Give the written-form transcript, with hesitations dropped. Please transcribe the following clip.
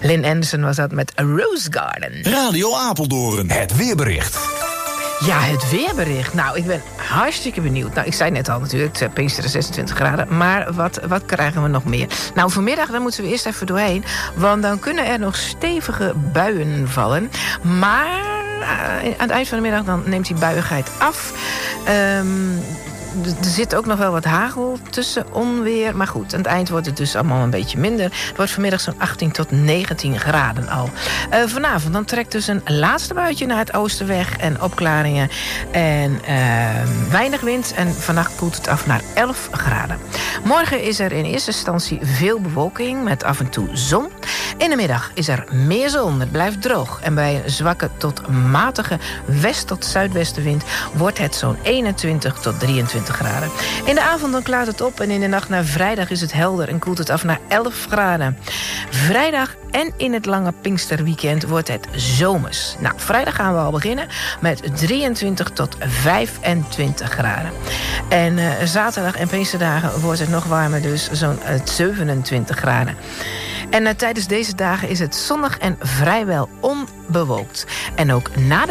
Lynn Anderson was dat met A Rose Garden. Radio Apeldoorn, het weerbericht. Ja, het weerbericht. Nou, ik ben hartstikke benieuwd. Nou, ik zei net al natuurlijk, het Pinksteren 26 graden. Maar wat krijgen we nog meer? Nou, vanmiddag dan moeten we eerst even doorheen. Want dan kunnen er nog stevige buien vallen. Maar aan het eind van de middag dan neemt die buiigheid af. Er zit ook nog wel wat hagel tussen, onweer. Maar goed, aan het eind wordt het dus allemaal een beetje minder. Het wordt vanmiddag zo'n 18 tot 19 graden al. Vanavond dan trekt dus een laatste buitje naar het oosten weg. En opklaringen en weinig wind. En vannacht koelt het af naar 11 graden. Morgen is er in eerste instantie veel bewolking met af en toe zon. In de middag is er meer zon. Het blijft droog. En bij een zwakke tot matige west- tot zuidwestenwind wordt het zo'n 21 tot 23 graden. In de avond dan klaart het op en in de nacht naar vrijdag is het helder en koelt het af naar 11 graden. Vrijdag en in het lange Pinksterweekend wordt het zomers. Nou, vrijdag gaan we al beginnen met 23 tot 25 graden. En zaterdag en Pinksterdagen wordt het nog warmer, dus zo'n 27 graden. En tijdens deze dagen is het zonnig en vrijwel onbewolkt. En ook na de